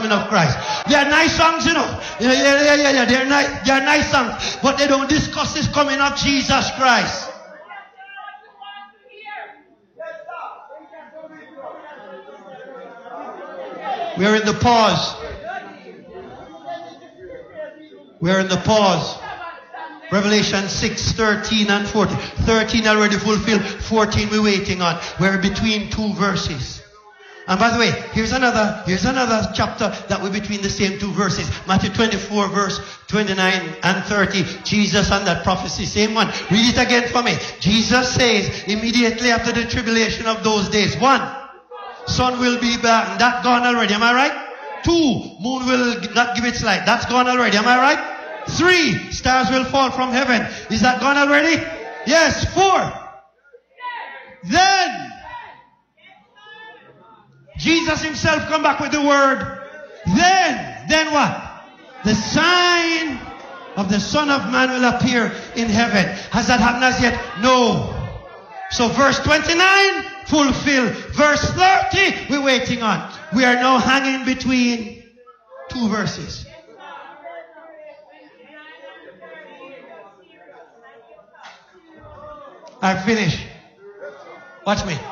coming of Christ. They are nice songs, you know. Yeah. They are nice songs. But they don't discuss this coming of Jesus Christ. We are in the pause. We are in the pause. Revelation 6, 13 and 14. 13 already fulfilled. 14 we're waiting on. We're between two verses. And by the way, here's another chapter that we're between the same two verses. Matthew 24 verse 29 and 30. Jesus and that prophecy, same one. Read it again for me. Jesus says, immediately after the tribulation of those days. 1, sun will be back. That gone already. Am I right? 2, moon will not give its light. That's gone already. Am I right? 3, stars will fall from heaven. Is that gone already? Yes. 4. Then Jesus himself come back with the word. Then what? The sign of the Son of Man will appear in heaven. Has that happened as yet? No. So verse 29, fulfill. Verse 30, we're waiting on. We are now hanging between two verses. I finish. Watch me.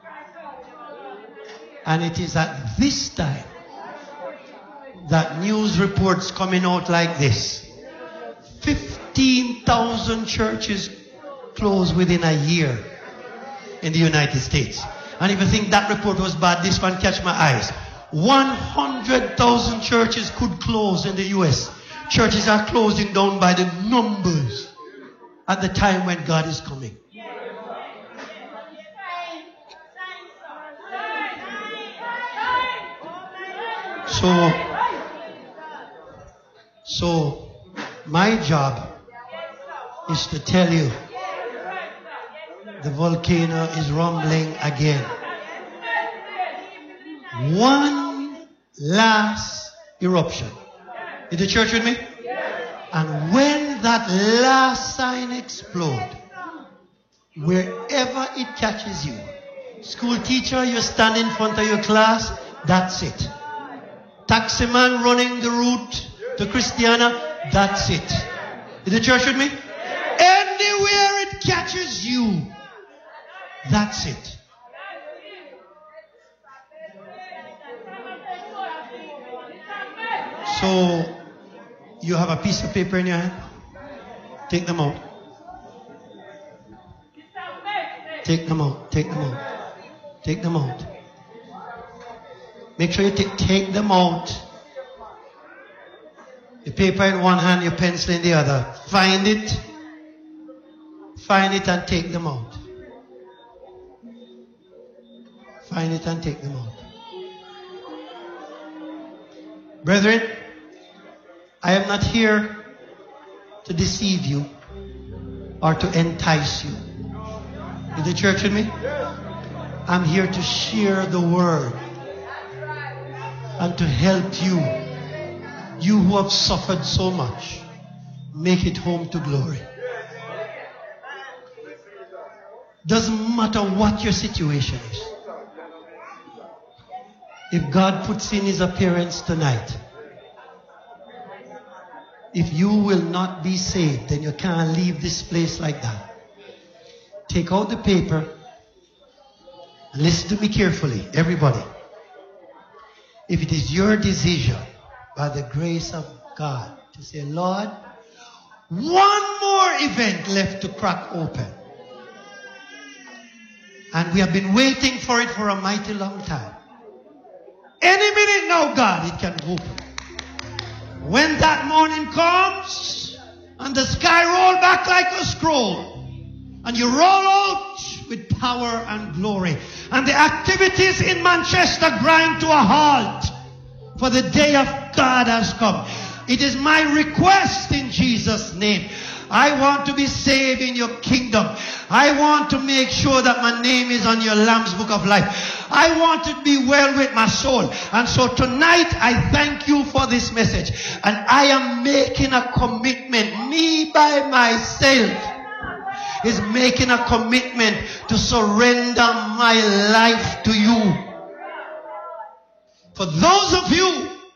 And it is at this time that news reports coming out like this. 15,000 churches closed within a year in the United States. And if you think that report was bad, this one catch my eyes. 100,000 churches could close in the US. Churches are closing down by the numbers at the time when God is coming. So my job is to tell you the volcano is rumbling again. One last eruption. Is the church with me? And when that last sign explodes, wherever it catches you, school teacher, you stand in front of your class, that's it. Taxi man running the route to Christiana, that's it. Is the church with me? Anywhere it catches you, that's it. So, you have a piece of paper in your hand? Take them out. Take them out. Take them out. Take them out. Make sure you take them out. The paper in one hand, your pencil in the other. Find it. Find it and take them out. Find it and take them out. Brethren, I am not here to deceive you or to entice you. Is the church with me? I'm here to share the word and to help you. You who have suffered so much, make it home to glory. Doesn't matter what your situation is. If God puts in his appearance tonight, if you will not be saved, then you can't leave this place like that. Take out the paper and listen to me carefully, everybody. If it is your decision, by the grace of God, to say, Lord, one more event left to crack open. And we have been waiting for it for a mighty long time. Any minute now, God, it can open. When that morning comes, and the sky roll back like a scroll, and you roll out with power and glory, and the activities in Manchester grind to a halt, for the day of God has come. It is my request in Jesus' name. I want to be saved in your kingdom. I want to make sure that my name is on your Lamb's Book of Life. I want to be well with my soul. And so tonight I thank you for this message. And I am making a commitment. Me by myself is making a commitment to surrender my life to you. For those of you